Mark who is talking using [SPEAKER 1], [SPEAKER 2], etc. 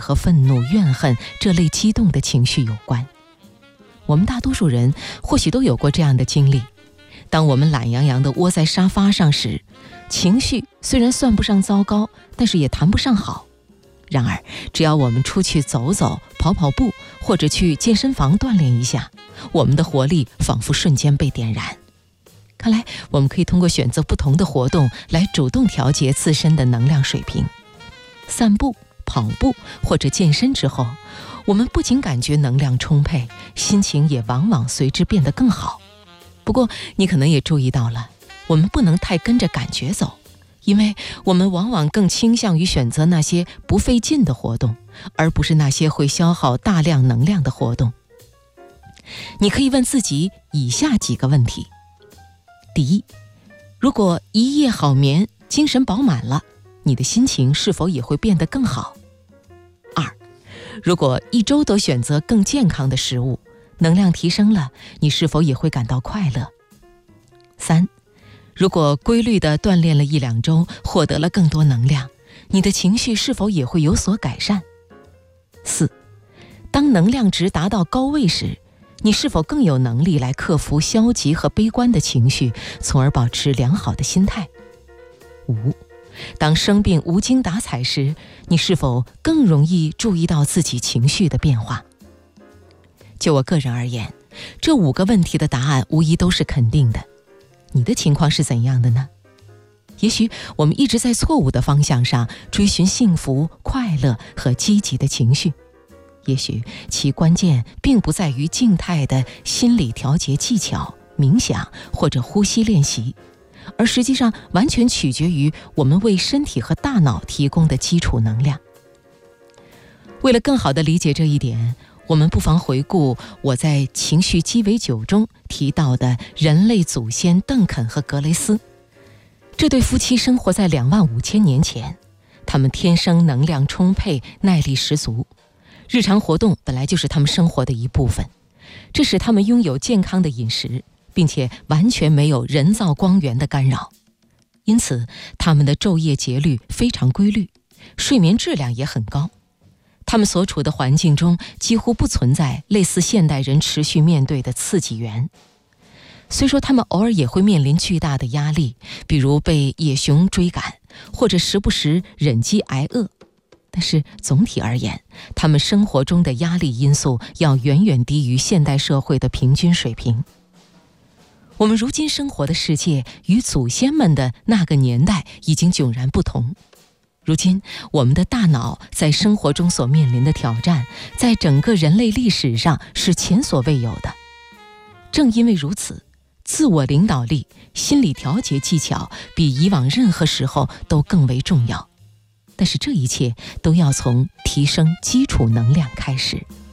[SPEAKER 1] 和愤怒、怨恨这类激动的情绪有关。我们大多数人或许都有过这样的经历，当我们懒洋洋地窝在沙发上时，情绪虽然算不上糟糕，但是也谈不上好。然而只要我们出去走走、跑跑步，或者去健身房锻炼一下，我们的活力仿佛瞬间被点燃。看来我们可以通过选择不同的活动来主动调节自身的能量水平。散步、跑步或者健身之后，我们不仅感觉能量充沛，心情也往往随之变得更好。不过你可能也注意到了，我们不能太跟着感觉走，因为我们往往更倾向于选择那些不费劲的活动，而不是那些会消耗大量能量的活动。你可以问自己以下几个问题。第一，如果一夜好眠，精神饱满了，你的心情是否也会变得更好？二，如果一周都选择更健康的食物，能量提升了，你是否也会感到快乐？三，如果规律地锻炼了1-2周，获得了更多能量，你的情绪是否也会有所改善？四，当能量值达到高位时，你是否更有能力来克服消极和悲观的情绪，从而保持良好的心态？五，当生病无精打采时，你是否更容易注意到自己情绪的变化？就我个人而言，这5个问题的答案无疑都是肯定的。你的情况是怎样的呢？也许我们一直在错误的方向上追寻幸福、快乐和积极的情绪。也许其关键并不在于静态的心理调节技巧、冥想或者呼吸练习，而实际上完全取决于我们为身体和大脑提供的基础能量。为了更好地理解这一点，我们不妨回顾我在《情绪鸡尾酒》中提到的人类祖先邓肯和格雷斯。这对夫妻生活在25000年前，他们天生能量充沛，耐力十足，日常活动本来就是他们生活的一部分，这使他们拥有健康的饮食，并且完全没有人造光源的干扰。因此他们的昼夜节律非常规律，睡眠质量也很高。他们所处的环境中几乎不存在类似现代人持续面对的刺激源。虽说他们偶尔也会面临巨大的压力，比如被野熊追赶，或者时不时忍饥挨饿，但是总体而言，他们生活中的压力因素要远远低于现代社会的平均水平。我们如今生活的世界与祖先们的那个年代已经迥然不同。如今我们的大脑在生活中所面临的挑战，在整个人类历史上是前所未有的。正因为如此，自我领导力、心理调节技巧比以往任何时候都更为重要。但是这一切都要从提升基础能量开始。